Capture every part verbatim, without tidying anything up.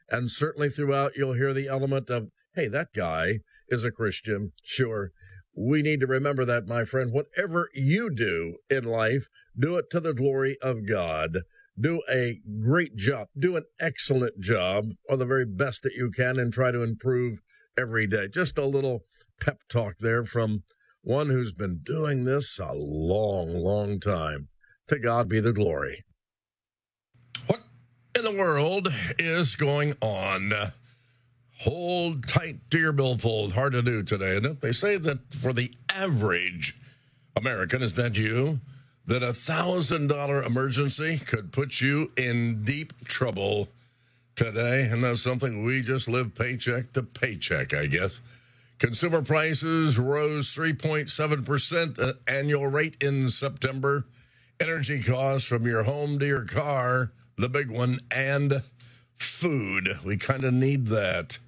And certainly throughout, you'll hear the element of, hey, that guy is a Christian. Sure. We need to remember that, my friend. Whatever you do in life, do it to the glory of God. Do a great job. Do an excellent job, or the very best that you can, and try to improve every day. Just a little pep talk there from one who's been doing this a long, long time. To God be the glory. What in the world is going on? Hold tight to your billfold. Hard to do today, isn't it? They say that for the average American, is that you, that a one thousand dollars emergency could put you in deep trouble today. And that's something we just live paycheck to paycheck, I guess. Consumer prices rose three point seven percent annual rate in September. Energy costs from your home to your car, the big one, and food. We kind of need that.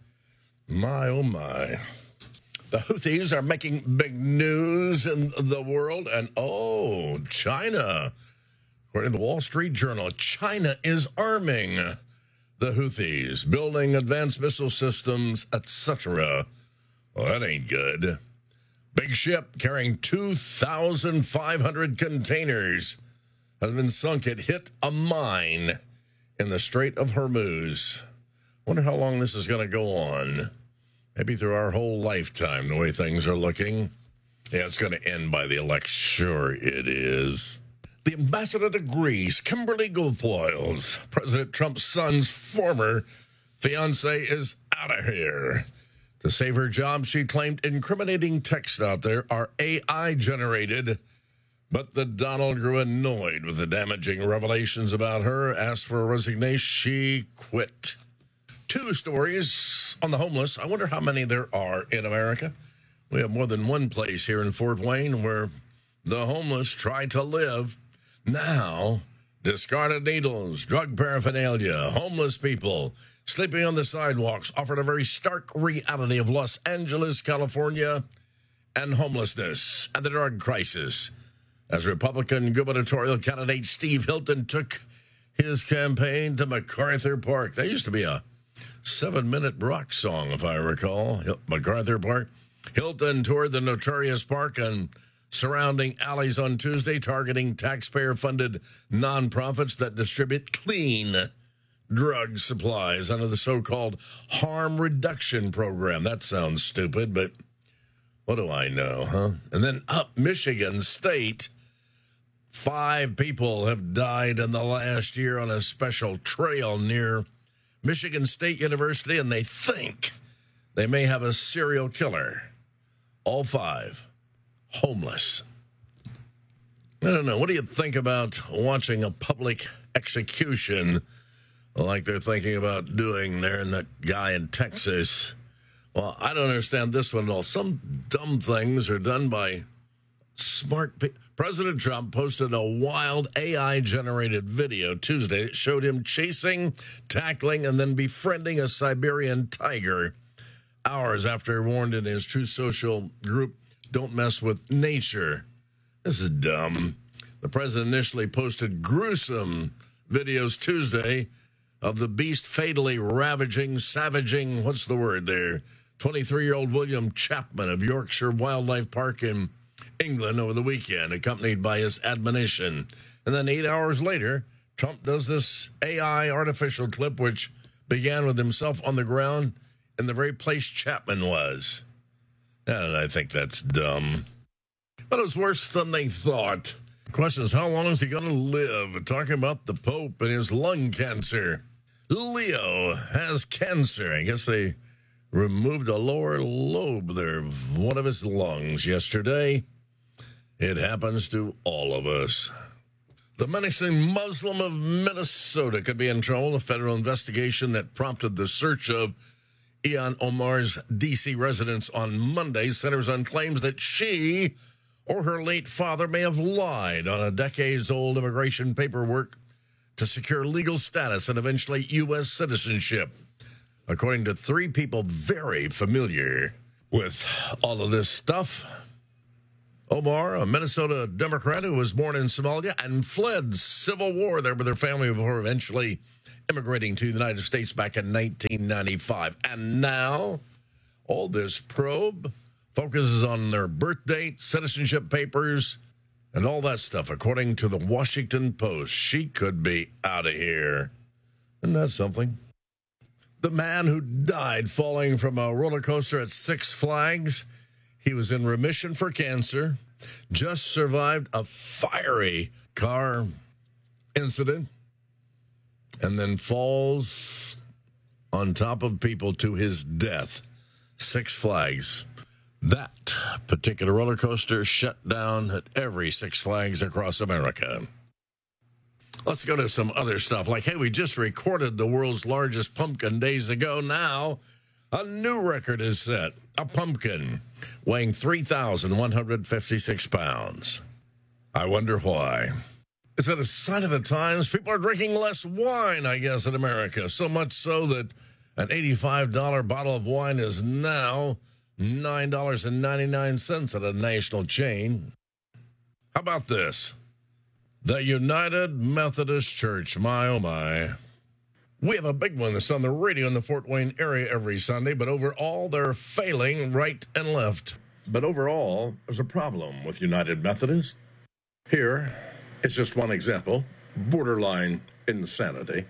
My, oh, my. The Houthis are making big news in the world. And, oh, China. According to the Wall Street Journal, China is arming the Houthis, building advanced missile systems, et cetera. Well, that ain't good. Big ship carrying two thousand five hundred containers has been sunk. It hit a mine in the Strait of Hormuz. Wonder how long this is going to go on. Maybe through our whole lifetime, the way things are looking. Yeah, it's going to end by the election. Sure it is. The ambassador to Greece, Kimberly Guilfoyle, President Trump's son's former fiance, is out of here. To save her job, she claimed incriminating texts out there are A I generated. But the Donald grew annoyed with the damaging revelations about her, asked for a resignation. She quit. Two stories on the homeless. I wonder how many there are in America. We have more than one place here in Fort Wayne where the homeless try to live. Now, discarded needles, drug paraphernalia, homeless people sleeping on the sidewalks offered a very stark reality of Los Angeles, California, and homelessness and the drug crisis. As Republican gubernatorial candidate Steve Hilton took his campaign to MacArthur Park. That used to be a seven-minute rock song, if I recall. MacArthur Park. Hilton toured the notorious park and surrounding alleys on Tuesday, targeting taxpayer-funded nonprofits that distribute clean drug supplies under the so-called harm reduction program. That sounds stupid, but what do I know, huh? And then up Michigan State, five people have died in the last year on a special trail near Michigan State University, and they think they may have a serial killer. All five homeless. I don't know. What do you think about watching a public execution like they're thinking about doing there in that guy in Texas? Well, I don't understand this one at all. Some dumb things are done by smart people. President Trump posted a wild A I-generated video Tuesday that showed him chasing, tackling, and then befriending a Siberian tiger hours after he warned in his Truth Social group, "Don't mess with nature." This is dumb. The president initially posted gruesome videos Tuesday of the beast fatally ravaging, savaging, what's the word there, twenty-three-year-old William Chapman of Yorkshire Wildlife Park in England over the weekend, accompanied by his admonition. And then eight hours later, Trump does this A I artificial clip, which began with himself on the ground in the very place Chapman was. And I think that's dumb. But it was worse than they thought. The question is, how long is he going to live? Talking about the Pope and his lung cancer. Leo has cancer. I guess they removed a lower lobe there of one of his lungs yesterday. It happens to all of us. The menacing Muslim of Minnesota could be in trouble. A federal investigation that prompted the search of Ilhan Omar's D C residence on Monday centers on claims that she or her late father may have lied on a decades-old immigration paperwork to secure legal status and eventually U S citizenship, according to three people very familiar with all of this stuff. Omar, a Minnesota Democrat who was born in Somalia and fled civil war there with her family before eventually immigrating to the United States back in nineteen ninety-five. And now, all this probe focuses on their birth date, citizenship papers, and all that stuff. According to the Washington Post, she could be out of here. Isn't that something? The man who died falling from a roller coaster at Six Flags, he was in remission for cancer, just survived a fiery car incident, and then falls on top of people to his death. Six Flags. That particular roller coaster shut down at every Six Flags across America. Let's go to some other stuff. Like, hey, we just recorded the world's largest pumpkin days ago. Now, a new record is set. A pumpkin weighing three thousand one hundred fifty-six pounds. I wonder why. Is that a sign of the times? People are drinking less wine, I guess, in America. So much so that an eighty-five dollars bottle of wine is now nine dollars and ninety-nine cents at a national chain. How about this? The United Methodist Church, my oh my. We have a big one that's on the radio in the Fort Wayne area every Sunday, but overall they're failing right and left. But overall, there's a problem with United Methodist. Here is just one example, borderline insanity.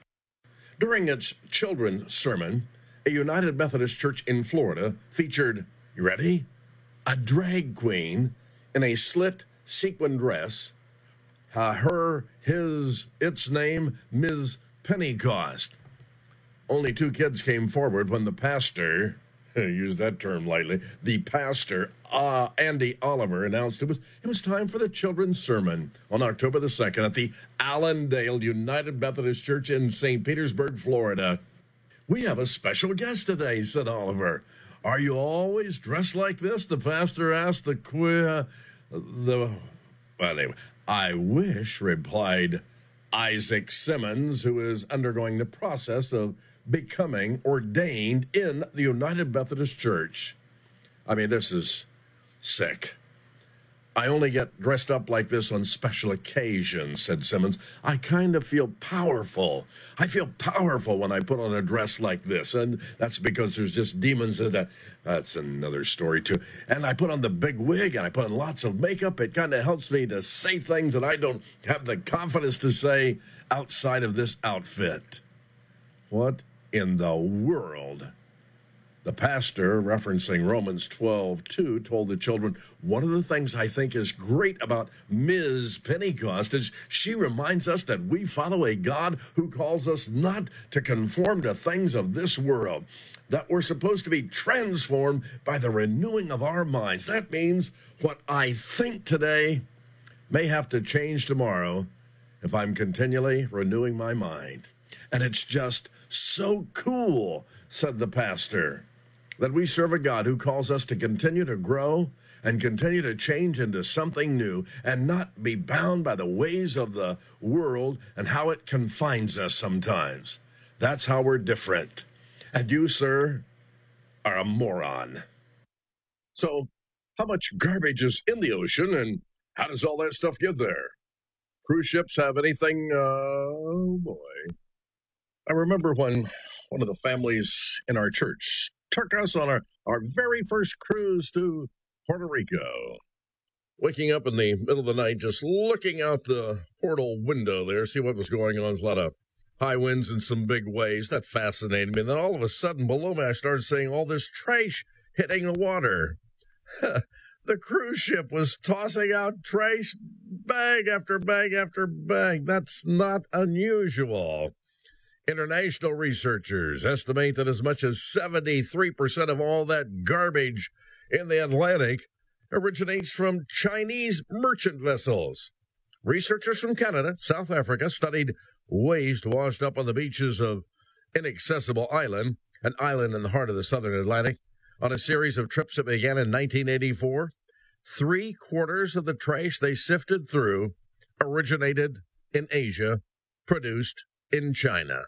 During its children's sermon, a United Methodist church in Florida featured, you ready? A drag queen in a slit sequin dress. Uh, her, his, its name, Miz Pentecost. Only two kids came forward when the pastor, use that term lightly, the pastor, uh, Andy Oliver, announced it was it was time for the children's sermon on October the second at the Allendale United Methodist Church in Saint Petersburg, Florida. We have a special guest today, said Oliver. Are you always dressed like this? The pastor asked the queer, the, well, anyway. I wish, replied Isaac Simmons, who is undergoing the process of becoming ordained in the United Methodist Church. I mean, this is sick. I only get dressed up like this on special occasions, said Simmons. I kind of feel powerful. I feel powerful when I put on a dress like this, and that's because there's just demons in that. That's another story, too. And I put on the big wig, and I put on lots of makeup. It kind of helps me to say things that I don't have the confidence to say outside of this outfit. What in the world? The pastor, referencing Romans twelve two, told the children, one of the things I think is great about Miz Pentecost is she reminds us that we follow a God who calls us not to conform to things of this world, that we're supposed to be transformed by the renewing of our minds. That means what I think today may have to change tomorrow if I'm continually renewing my mind. And it's just so cool, said the pastor, that we serve a God who calls us to continue to grow and continue to change into something new and not be bound by the ways of the world and how it confines us sometimes. That's how we're different. And you, sir, are a moron. So, how much garbage is in the ocean and how does all that stuff get there? Cruise ships have anything? Uh, oh, boy. I remember when one of the families in our church took us on our, our very first cruise to Puerto Rico. Waking up in the middle of the night, just looking out the portal window there, see what was going on. There's a lot of high winds and some big waves. That fascinated me. And then all of a sudden, below me, I started seeing all this trash hitting the water. The cruise ship was tossing out trash, bag after bag after bag. That's not unusual. International researchers estimate that as much as seventy-three percent of all that garbage in the Atlantic originates from Chinese merchant vessels. Researchers from Canada, South Africa, studied waste washed up on the beaches of Inaccessible Island, an island in the heart of the southern Atlantic, on a series of trips that began in nineteen eighty-four. Three quarters of the trash they sifted through originated in Asia, produced in China.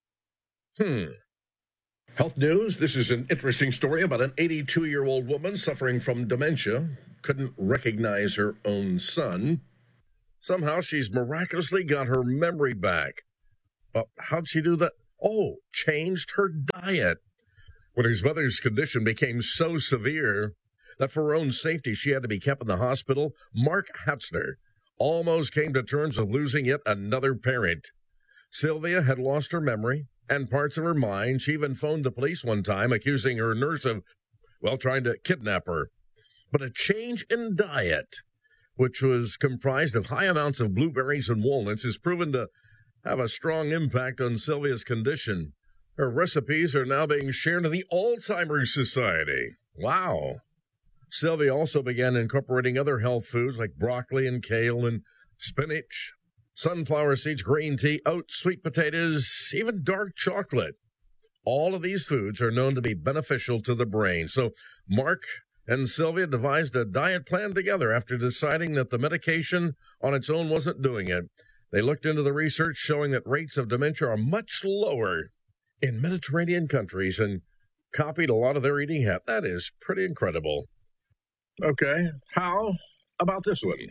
Hmm. Health news. This is an interesting story about an eighty-two-year-old woman suffering from dementia. Couldn't recognize her own son. Somehow she's miraculously got her memory back. Uh, how'd she do that? Oh, changed her diet. When his mother's condition became so severe that for her own safety she had to be kept in the hospital, Mark Hatzner almost came to terms with losing yet another parent. Sylvia had lost her memory and parts of her mind. She even phoned the police one time, accusing her nurse of, well, trying to kidnap her. But a change in diet, which was comprised of high amounts of blueberries and walnuts, is proven to have a strong impact on Sylvia's condition. Her recipes are now being shared in the Alzheimer's Society. Wow. Sylvia also began incorporating other health foods like broccoli and kale and spinach, sunflower seeds, green tea, oats, sweet potatoes, even dark chocolate. All of these foods are known to be beneficial to the brain. So Mark and Sylvia devised a diet plan together after deciding that the medication on its own wasn't doing it. They looked into the research showing that rates of dementia are much lower in Mediterranean countries and copied a lot of their eating habits. That is pretty incredible. Okay, how about this one?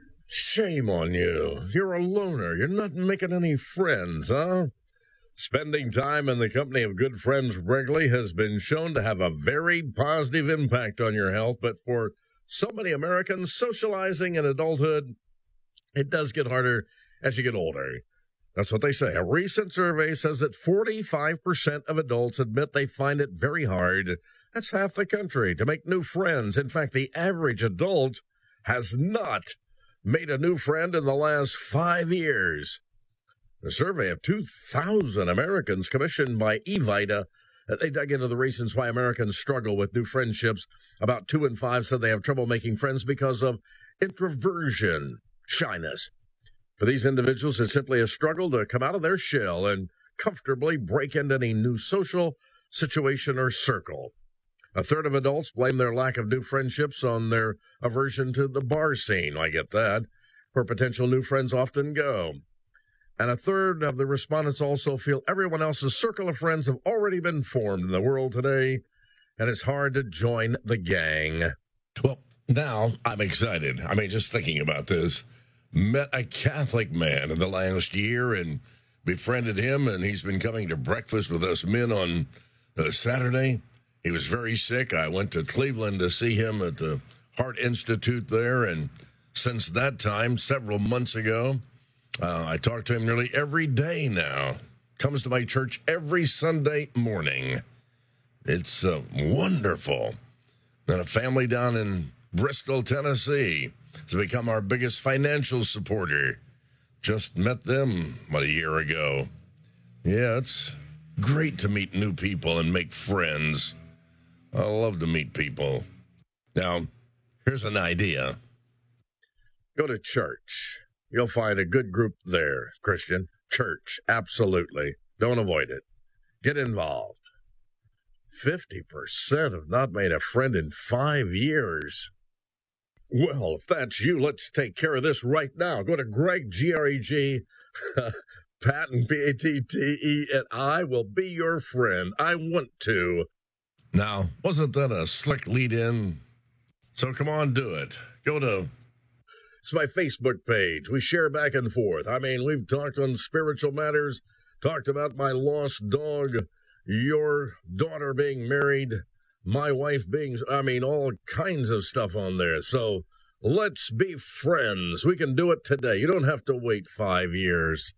Shame on you. You're a loner. You're not making any friends, huh? Spending time in the company of good friends regularly has been shown to have a very positive impact on your health, but for so many Americans, socializing in adulthood, it does get harder as you get older. That's what they say. A recent survey says that forty-five percent of adults admit they find it very hard. That's half the country to make new friends. In fact, the average adult has not made a new friend in the last five years. The survey of two thousand Americans commissioned by Evita, they dug into the reasons why Americans struggle with new friendships. About two in five said they have trouble making friends because of introversion, shyness. For these individuals, it's simply a struggle to come out of their shell and comfortably break into any new social situation or circle. A third of adults blame their lack of new friendships on their aversion to the bar scene. I get that, where potential new friends often go. And a third of the respondents also feel everyone else's circle of friends have already been formed in the world today, and it's hard to join the gang. Well, now I'm excited. I mean, just thinking about this. Met a Catholic man in the last year and befriended him, and he's been coming to breakfast with us men on uh, Saturday. He was very sick. I went to Cleveland to see him at the Heart Institute there, and since that time, several months ago, uh, I talk to him nearly every day now. Comes to my church every Sunday morning. It's uh, wonderful. And a family down in Bristol, Tennessee has become our biggest financial supporter. Just met them, what, a year ago. Yeah, it's great to meet new people and make friends. I love to meet people. Now, here's an idea. Go to church. You'll find a good group there, Christian. Church, absolutely. Don't avoid it. Get involved. fifty percent have not made a friend in five years. Well, if that's you, let's take care of this right now. Go to Greg, G R E G, Patton, P A T T E, and I will be your friend. I want to. Now, wasn't that a slick lead-in? So come on, do it. Go to... It's my Facebook page. We share back and forth. I mean, we've talked on spiritual matters, talked about my lost dog, your daughter being married, my wife being, I mean, all kinds of stuff on there. So let's be friends. We can do it today. You don't have to wait five years.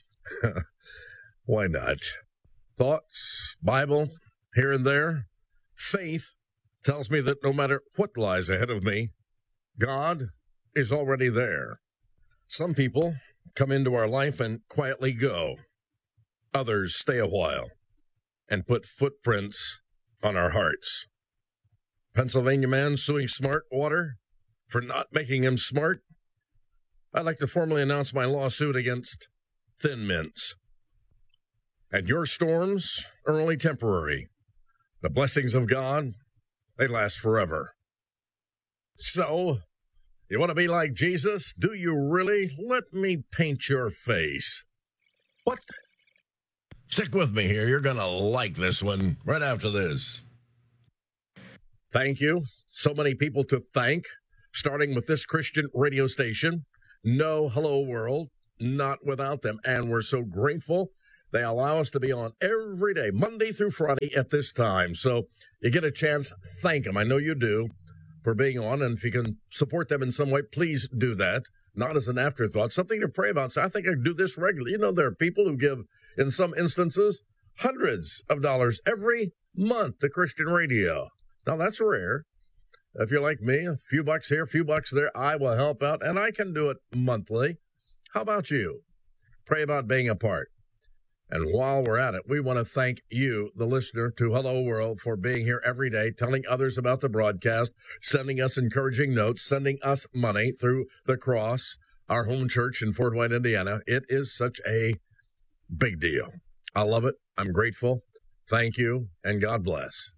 Why not? Thoughts, Bible, here and there. Faith tells me that no matter what lies ahead of me, God is already there. Some people come into our life and quietly go. Others stay a while and put footprints on our hearts. Pennsylvania man suing Smartwater for not making him smart. I'd like to formally announce my lawsuit against Thin Mints. And your storms are only temporary. The blessings of God, they last forever. So, you want to be like Jesus? Do you really? Let me paint your face. What? Stick with me here. You're going to like this one right after this. Thank you. So many people to thank, starting with this Christian radio station. No Hello World, not without them. And we're so grateful They allow us to be on every day, Monday through Friday at this time. So you get a chance, thank them. I know you do for being on. And if you can support them in some way, please do that. Not as an afterthought, something to pray about. So I think I do this regularly. You know, there are people who give, in some instances, hundreds of dollars every month to Christian radio. Now, that's rare. If you're like me, a few bucks here, a few bucks there, I will help out, and I can do it monthly. How about you? Pray about being a part. And while we're at it, we want to thank you, the listener to Hello World, for being here every day, telling others about the broadcast, sending us encouraging notes, sending us money through the Cross, our home church in Fort Wayne, Indiana. It is such a big deal. I love it. I'm grateful. Thank you, and God bless.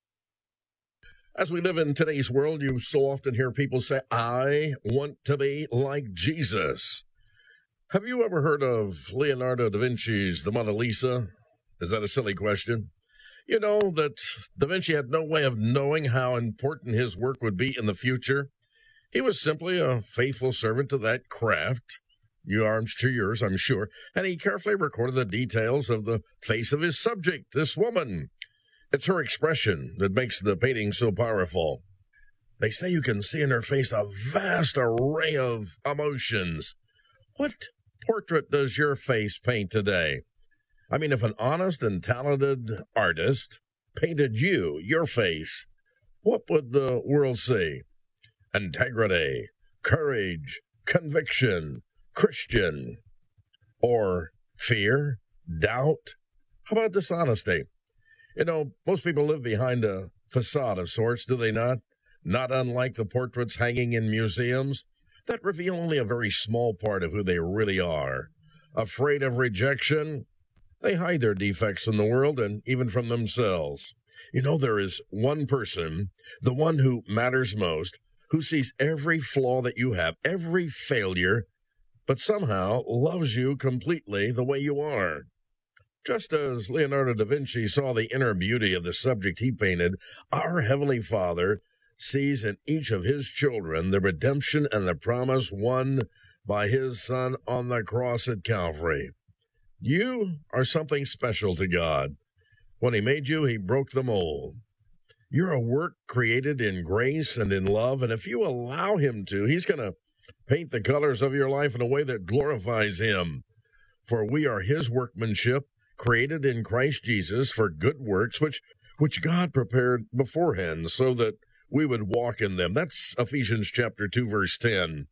As we live in today's world, you so often hear people say, I want to be like Jesus. Have you ever heard of Leonardo da Vinci's The Mona Lisa? Is that a silly question? You know that Da Vinci had no way of knowing how important his work would be in the future. He was simply a faithful servant to that craft. You arms to yours, I'm sure. And he carefully recorded the details of the face of his subject, this woman. It's her expression that makes the painting so powerful. They say you can see in her face a vast array of emotions. What portrait does your face paint today? I mean, if an honest and talented artist painted you, your face, what would the world see? Integrity, courage, conviction, Christian, or fear, doubt? How about dishonesty? You know, most people live behind a facade of sorts, do they not? Not unlike the portraits hanging in museums that reveal only a very small part of who they really are. Afraid of rejection, they hide their defects from the world and even from themselves. You know, there is one person, the one who matters most, who sees every flaw that you have, every failure, but somehow loves you completely the way you are. Just as Leonardo da Vinci saw the inner beauty of the subject he painted, our Heavenly Father sees in each of his children the redemption and the promise won by his Son on the cross at Calvary. You are something special to God. When he made you, he broke the mold. You're a work created in grace and in love, and if you allow him to, he's going to paint the colors of your life in a way that glorifies him. For we are his workmanship, created in Christ Jesus for good works, which, which God prepared beforehand so that we would walk in them. That's Ephesians chapter two, verse ten.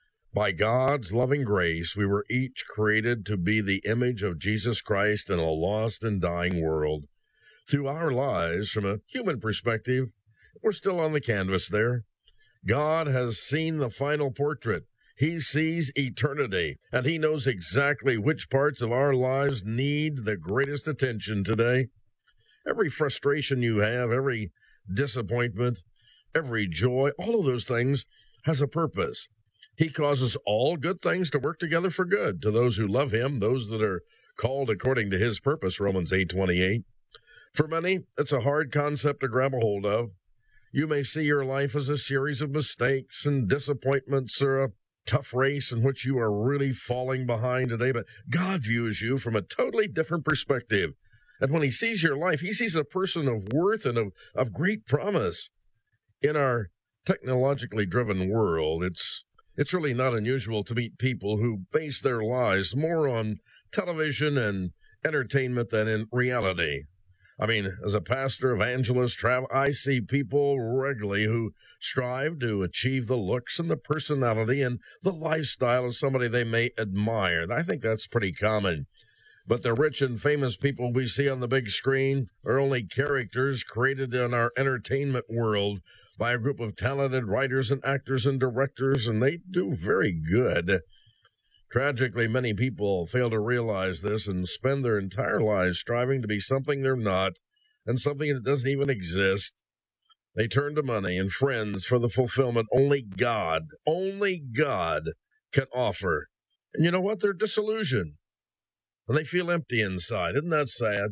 By God's loving grace, we were each created to be the image of Jesus Christ in a lost and dying world. Through our lives, from a human perspective, we're still on the canvas there. God has seen the final portrait. He sees eternity, and he knows exactly which parts of our lives need the greatest attention today. Every frustration you have, every disappointment, every joy, all of those things has a purpose. He causes all good things to work together for good to those who love him, those that are called according to his purpose, Romans eight twenty-eight. For many, it's a hard concept to grab a hold of. You may see your life as a series of mistakes and disappointments or a tough race in which you are really falling behind today, but God views you from a totally different perspective. And when he sees your life, he sees a person of worth and of, of great promise. In our technologically driven world, it's it's really not unusual to meet people who base their lives more on television and entertainment than in reality. I mean, as a pastor, evangelist, travel, I see people regularly who strive to achieve the looks and the personality and the lifestyle of somebody they may admire. I think that's pretty common. But the rich and famous people we see on the big screen are only characters created in our entertainment world by a group of talented writers and actors and directors, and they do very good. Tragically, many people fail to realize this and spend their entire lives striving to be something they're not and something that doesn't even exist. They turn to money and friends for the fulfillment only God, only God can offer. And you know what? They're disillusioned. And they feel empty inside. Isn't that sad?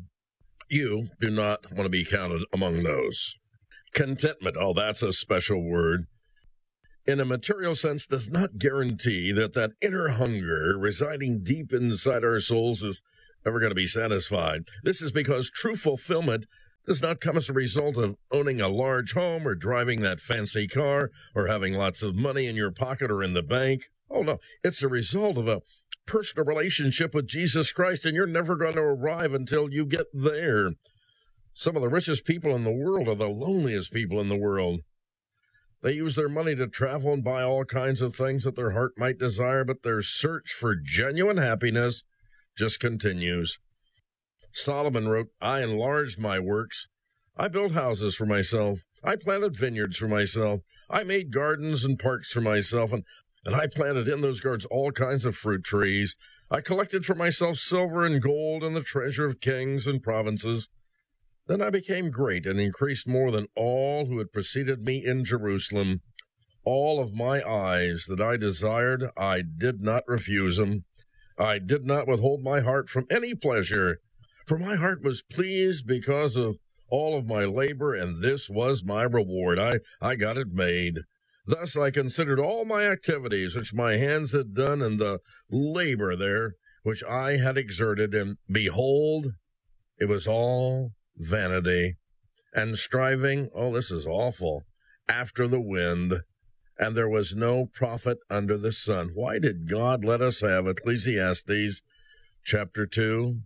You do not want to be counted among those. Contentment, oh, that's a special word. In a material sense, does not guarantee that that inner hunger residing deep inside our souls is ever going to be satisfied. This is because true fulfillment does not come as a result of owning a large home or driving that fancy car or having lots of money in your pocket or in the bank. Oh, no, it's a result of a personal relationship with Jesus Christ, and you're never going to arrive until you get there. Some of the richest people in the world are the loneliest people in the world. They use their money to travel and buy all kinds of things that their heart might desire, but their search for genuine happiness just continues. Solomon wrote, I enlarged my works. I built houses for myself. I planted vineyards for myself. I made gardens and parks for myself, and, and I planted in those gardens all kinds of fruit trees. I collected for myself silver and gold and the treasure of kings and provinces. Then I became great and increased more than all who had preceded me in Jerusalem. All of my eyes that I desired, I did not refuse them. I did not withhold my heart from any pleasure, for my heart was pleased because of all of my labor, and this was my reward. I, I got it made. Thus I considered all my activities which my hands had done, and the labor there which I had exerted, and behold, it was all vanity, and striving, oh, this is awful, after the wind, and there was no profit under the sun. Why did God let us have Ecclesiastes chapter two?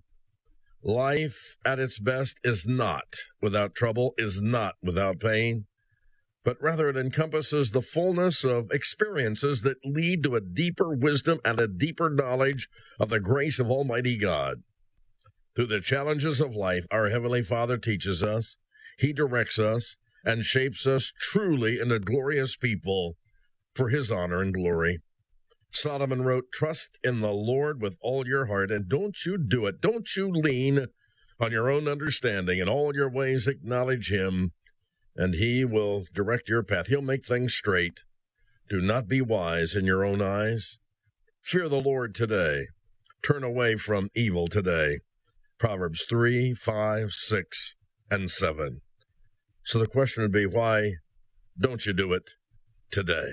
Life at its best is not without trouble, is not without pain, but rather it encompasses the fullness of experiences that lead to a deeper wisdom and a deeper knowledge of the grace of Almighty God. Through the challenges of life, our Heavenly Father teaches us, He directs us, and shapes us truly into glorious people for His honor and glory. Solomon wrote, trust in the Lord with all your heart, and don't you do it. Don't you lean on your own understanding. In all your ways acknowledge Him, and He will direct your path. He'll make things straight. Do not be wise in your own eyes. Fear the Lord today. Turn away from evil today. Proverbs three, five, six, and seven. So the question would be, why don't you do it today?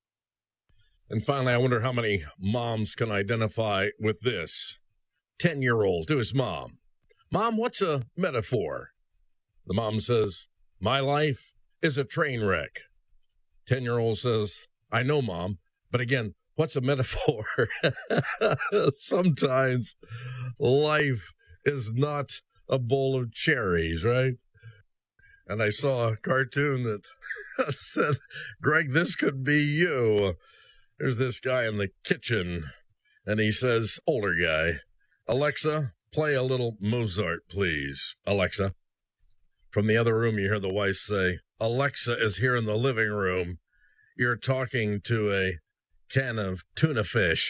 And finally, I wonder how many moms can identify with this. Ten-year-old to his mom. Mom, what's a metaphor? The mom says, my life is a train wreck. Ten-year-old says, I know, Mom, but again, what's a metaphor? Sometimes life is not a bowl of cherries, right? And I saw a cartoon that said, Greg, this could be you. There's this guy in the kitchen, and he says, older guy, Alexa, play a little Mozart, please. Alexa. From the other room, you hear the wife say, Alexa is here in the living room. You're talking to a can of tuna fish.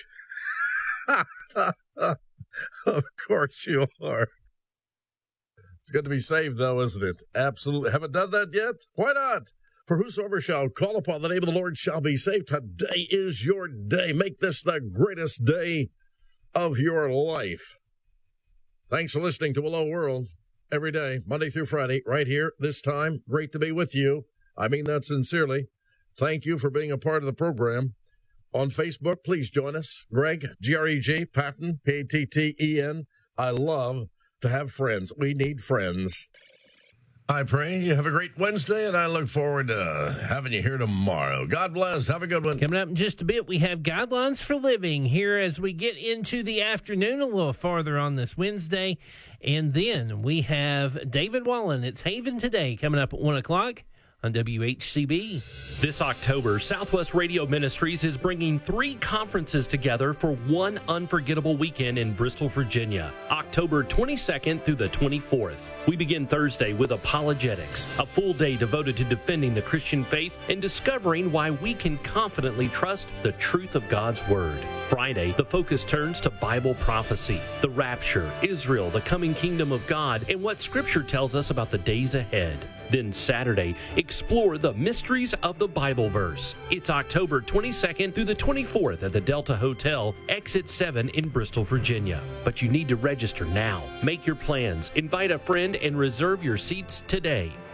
Of course you are. It's good to be saved, though, isn't it? Absolutely. Haven't done that yet? Why not? For whosoever shall call upon the name of the Lord shall be saved. Today is your day. Make this the greatest day of your life. Thanks for listening to Hello World every day, Monday through Friday, right here, this time. Great to be with you. I mean that sincerely. Thank you for being a part of the program. On Facebook, please join us. Greg, G R E G, Patton, P A T T E N. I love to have friends. We need friends. I pray you have a great Wednesday, and I look forward to having you here tomorrow. God bless. Have a good one. Coming up in just a bit, we have Guidelines for Living here as we get into the afternoon a little farther on this Wednesday. And then we have David Wallen. It's Haven Today coming up at one o'clock on W H C B. This October, Southwest Radio Ministries is bringing three conferences together for one unforgettable weekend in Bristol, Virginia, October twenty-second through the twenty-fourth. We begin Thursday with Apologetics, a full day devoted to defending the Christian faith and discovering why we can confidently trust the truth of God's Word. Friday, the focus turns to Bible prophecy, the rapture, Israel, the coming kingdom of God, and what Scripture tells us about the days ahead. Then Saturday, explore the mysteries of the Bible verse. It's October twenty-second through the twenty-fourth at the Delta Hotel, Exit seven in Bristol, Virginia. But you need to register now. Make your plans, invite a friend, and reserve your seats today.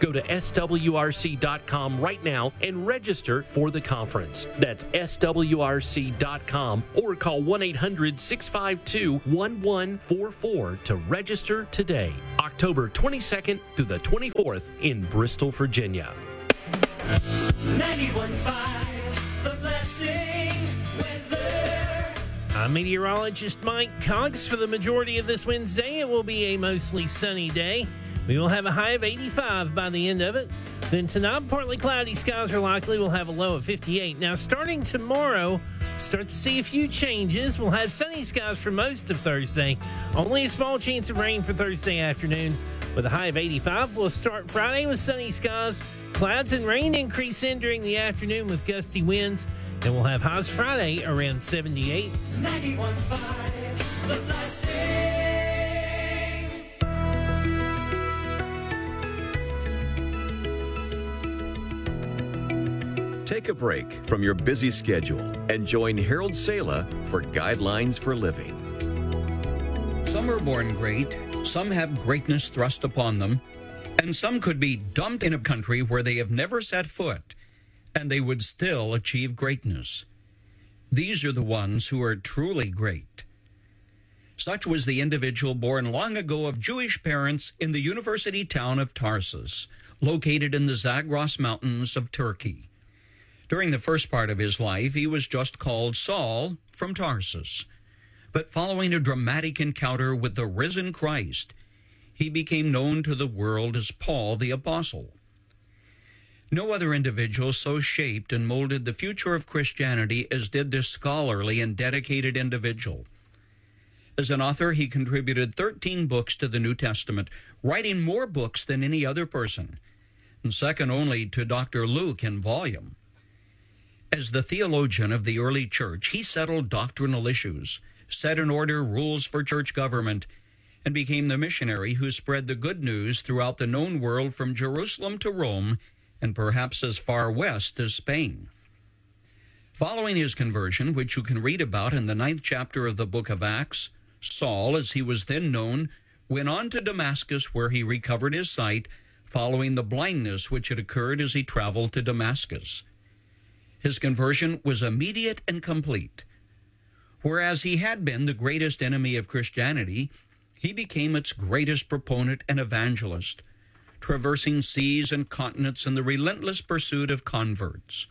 Go to S W R C dot com right now and register for the conference. That's S W R C dot com or call one eight hundred, six five two, one one four four to register today. October twenty-second through the twenty-fourth in Bristol, Virginia. ninety-one point five, The Blessing weather. I'm meteorologist Mike Cox. For the majority of this Wednesday, it will be a mostly sunny day. We will have a high of eighty-five by the end of it. Then tonight, partly cloudy skies are likely. We'll have a low of fifty-eight. Now, starting tomorrow, start to see a few changes. We'll have sunny skies for most of Thursday. Only a small chance of rain for Thursday afternoon with a high of eighty-five. We'll start Friday with sunny skies. Clouds and rain increase in during the afternoon with gusty winds. And we'll have highs Friday around seventy-eight. ninety-one point five, The Blessing. Take a break from your busy schedule and join Harold Sala for Guidelines for Living. Some are born great, some have greatness thrust upon them, and some could be dumped in a country where they have never set foot, and they would still achieve greatness. These are the ones who are truly great. Such was the individual born long ago of Jewish parents in the university town of Tarsus, located in the Zagros Mountains of Turkey. During the first part of his life, he was just called Saul from Tarsus. But following a dramatic encounter with the risen Christ, he became known to the world as Paul the Apostle. No other individual so shaped and molded the future of Christianity as did this scholarly and dedicated individual. As an author, he contributed thirteen books to the New Testament, writing more books than any other person, and second only to Doctor Luke in volume. As the theologian of the early church, he settled doctrinal issues, set in order rules for church government, and became the missionary who spread the good news throughout the known world from Jerusalem to Rome and perhaps as far west as Spain. Following his conversion, which you can read about in the ninth chapter of the book of Acts, Saul, as he was then known, went on to Damascus where he recovered his sight following the blindness which had occurred as he traveled to Damascus. His conversion was immediate and complete. Whereas he had been the greatest enemy of Christianity, he became its greatest proponent and evangelist, traversing seas and continents in the relentless pursuit of converts.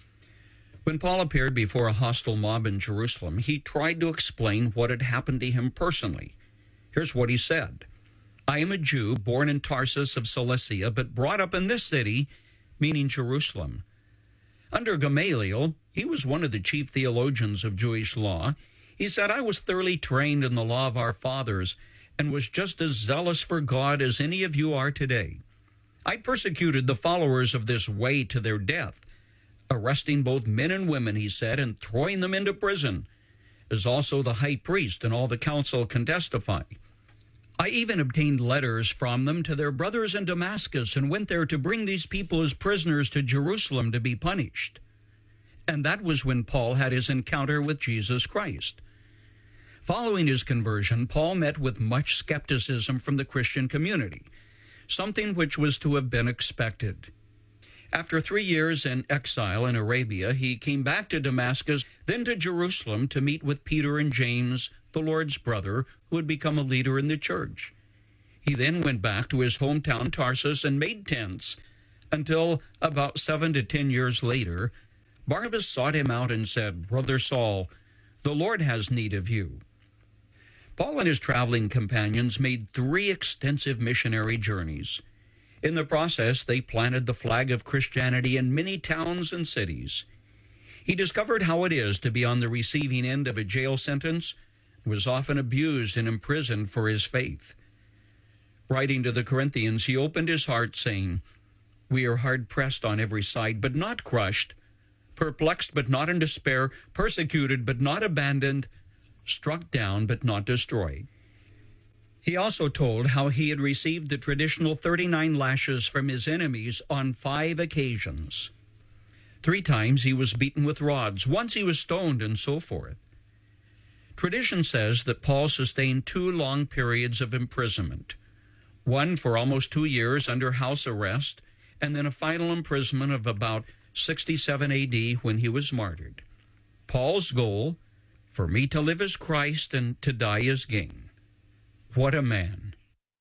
When Paul appeared before a hostile mob in Jerusalem, he tried to explain what had happened to him personally. Here's what he said: "I am a Jew born in Tarsus of Cilicia, but brought up in this city," meaning Jerusalem. Under Gamaliel, he was one of the chief theologians of Jewish law. He said, "I was thoroughly trained in the law of our fathers and was just as zealous for God as any of you are today. I persecuted the followers of this way to their death, arresting both men and women," he said, "and throwing them into prison, as also the high priest and all the council can testify. I even obtained letters from them to their brothers in Damascus and went there to bring these people as prisoners to Jerusalem to be punished." And that was when Paul had his encounter with Jesus Christ. Following his conversion, Paul met with much skepticism from the Christian community, something which was to have been expected. After three years in exile in Arabia, he came back to Damascus, then to Jerusalem to meet with Peter and James, the Lord's brother, who had become a leader in the church. He then went back to his hometown Tarsus and made tents until about seven to ten years later, Barnabas sought him out and said, "Brother Saul, the Lord has need of you." Paul and his traveling companions made three extensive missionary journeys. In the process, they planted the flag of Christianity in many towns and cities. He discovered how it is to be on the receiving end of a jail sentence, was often abused and imprisoned for his faith. Writing to the Corinthians, he opened his heart, saying, "We are hard-pressed on every side, but not crushed, perplexed but not in despair, persecuted but not abandoned, struck down but not destroyed." He also told how he had received the traditional thirty-nine lashes from his enemies on five occasions. Three times he was beaten with rods, once he was stoned, and so forth. Tradition says that Paul sustained two long periods of imprisonment, one for almost two years under house arrest, and then a final imprisonment of about sixty-seven A D when he was martyred. Paul's goal, for me to live as Christ and to die as gain. What a man.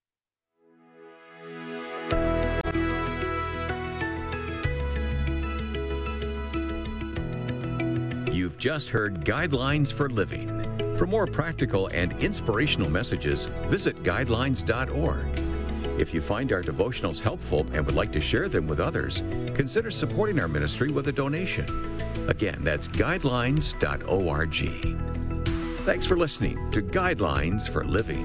You've just heard Guidelines for Living. For more practical and inspirational messages, visit guidelines dot org. If you find our devotionals helpful and would like to share them with others, consider supporting our ministry with a donation. Again, that's guidelines dot org. Thanks for listening to Guidelines for Living.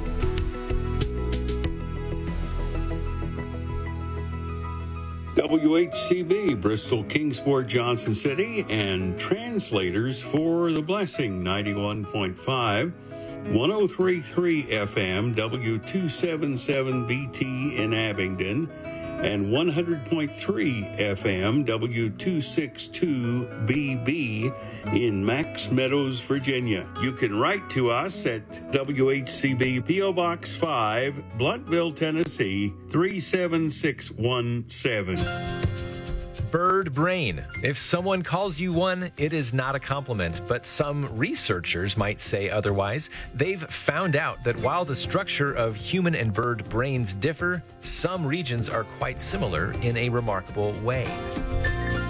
W H C B, Bristol, Kingsport, Johnson City, and translators for The Blessing, ninety-one point five, one oh three point three F M, W two seventy-seven B T in Abingdon, and one hundred point three F M, W two sixty-two B B in Max Meadows, Virginia. You can write to us at W H C B, P O Box five, Blunteville, Tennessee, three seven six one seven. Bird brain. If someone calls you one, it is not a compliment, but some researchers might say otherwise. They've found out that while the structure of human and bird brains differ, some regions are quite similar in a remarkable way.